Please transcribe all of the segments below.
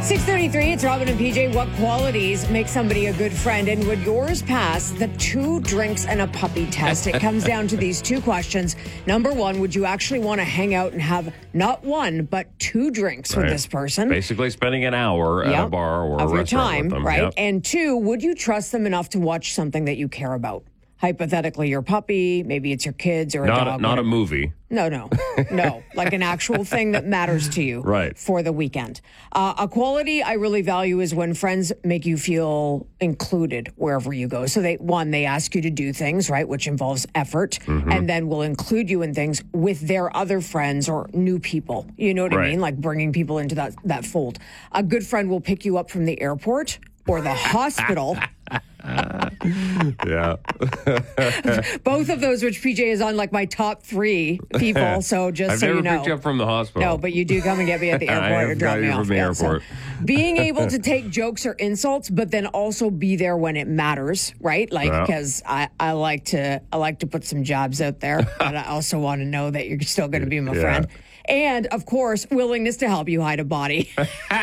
6:33, it's Robin and PJ. What qualities make somebody a good friend? And would yours pass the 2 drinks and a puppy test? It comes down to these 2 questions. Number 1, would you actually want to hang out and have not 1, but 2 drinks with this person? Basically spending an hour at a bar or of a your restaurant time, with them. right? Yep. And 2, would you trust them enough to watch something that you care about? Hypothetically, your puppy, maybe it's your kids or a dog. Not a movie. No. Like an actual thing that matters to you for the weekend. A quality I really value is when friends make you feel included wherever you go. So they ask you to do things, right, which involves effort, and then will include you in things with their other friends or new people. You know what I mean? Like bringing people into that fold. A good friend will pick you up from the airport or the hospital. Yeah. Both of those, which PJ is on like my top 3 people. So just so you know. I've never picked you up from the hospital. No, but you do come and get me at the airport or drop me off. From the airport. So being able to take jokes or insults, but then also be there when it matters, right? Like, because I like to put some jobs out there, but I also want to know that you're still going to be my friend. And, of course, willingness to help you hide a body.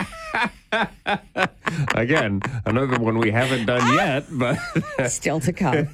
Again, another one we haven't done yet, but... Still to come.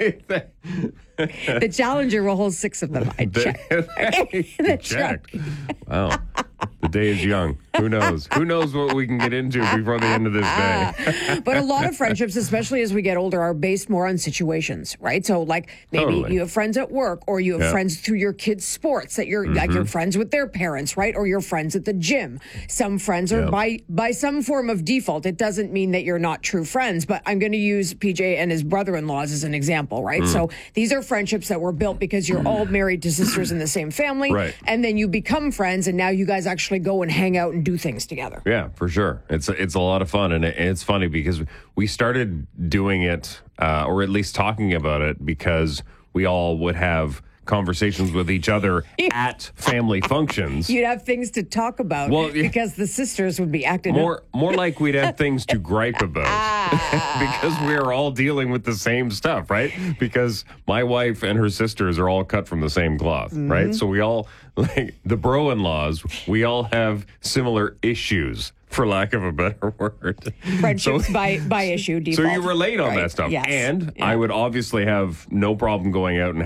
The Challenger will hold 6 of them. I checked. Checked. Wow. The day is young. Who knows? Who knows what we can get into before the end of this day? But a lot of friendships, especially as we get older, are based more on situations, right? So, like, maybe you have friends at work, or you have friends through your kids' sports that you're like you're friends with their parents, right? Or you're friends at the gym. Some friends are by some form of default. It doesn't mean that you're not true friends, but I'm going to use PJ and his brother-in-laws as an example, right? So these are friendships that were built because you're all married to sisters in the same family, and then you become friends, and now you guys actually go and hang out and do things together. Yeah, for sure. It's a lot of fun, and it's funny because we started doing it, or at least talking about it, because we all would have conversations with each other at family functions. You'd have things to talk about because the sisters would be acting more like we'd have things to gripe about because we're all dealing with the same stuff, right? Because my wife and her sisters are all cut from the same cloth, right? So we all, like the bro-in-laws, we all have similar issues, for lack of a better word. Friendships by issue default. So you relate on that stuff. Yes. And I would obviously have no problem going out and